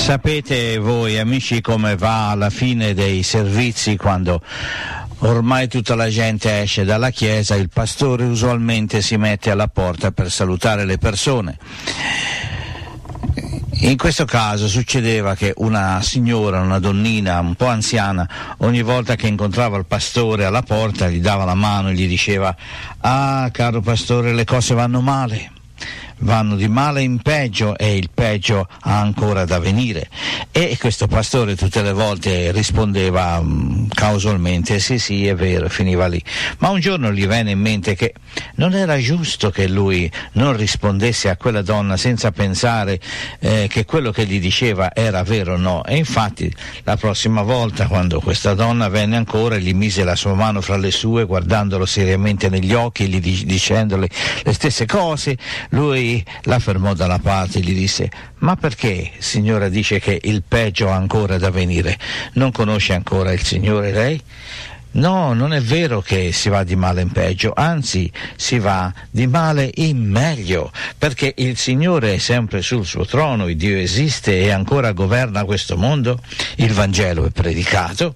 Sapete voi amici come va alla fine dei servizi quando ormai tutta la gente esce dalla chiesa, il pastore usualmente si mette alla porta per salutare le persone. In questo caso succedeva che una signora, una donnina un po' anziana, ogni volta che incontrava il pastore alla porta gli dava la mano e gli diceva: «Ah, caro pastore, le cose vanno male. Vanno di male in peggio e il peggio ha ancora da venire». E questo pastore tutte le volte rispondeva casualmente: sì, è vero, finiva lì. Ma un giorno gli venne in mente che non era giusto che lui non rispondesse a quella donna senza pensare che quello che gli diceva era vero o no. E infatti la prossima volta, quando questa donna venne ancora, gli mise la sua mano fra le sue, guardandolo seriamente negli occhi, dicendole le stesse cose, lui la fermò dalla parte e gli disse: «Ma perché, signora, dice che il peggio ha ancora da venire? Non conosce ancora il Signore lei?» «No, non è vero che si va di male in peggio, anzi si va di male in meglio, perché il Signore è sempre sul suo trono, il Dio esiste e ancora governa questo mondo, il Vangelo è predicato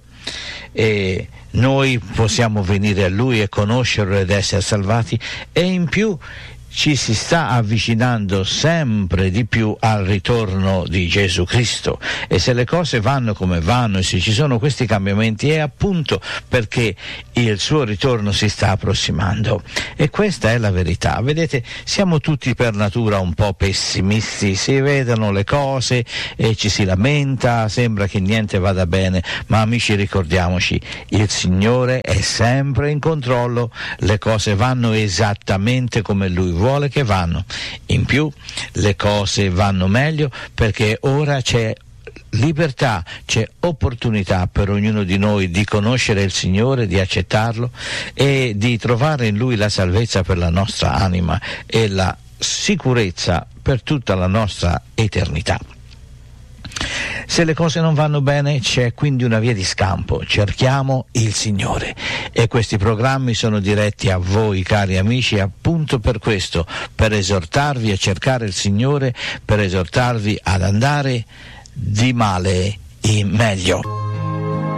e noi possiamo venire a Lui e conoscerlo ed essere salvati, e in più ci si sta avvicinando sempre di più al ritorno di Gesù Cristo, e se le cose vanno come vanno e se ci sono questi cambiamenti è appunto perché il suo ritorno si sta approssimando, e questa è la verità. Vedete, siamo tutti per natura un po' pessimisti, si vedono le cose e ci si lamenta, sembra che niente vada bene, ma amici, ricordiamoci, il Signore è sempre in controllo, le cose vanno esattamente come Lui vuole che vanno. In più le cose vanno meglio perché ora c'è libertà, c'è opportunità per ognuno di noi di conoscere il Signore, di accettarlo e di trovare in Lui la salvezza per la nostra anima e la sicurezza per tutta la nostra eternità. Se le cose non vanno bene, c'è quindi una via di scampo: cerchiamo il Signore, e questi programmi sono diretti a voi, cari amici, appunto per questo, per esortarvi a cercare il Signore, per esortarvi ad andare di male in meglio.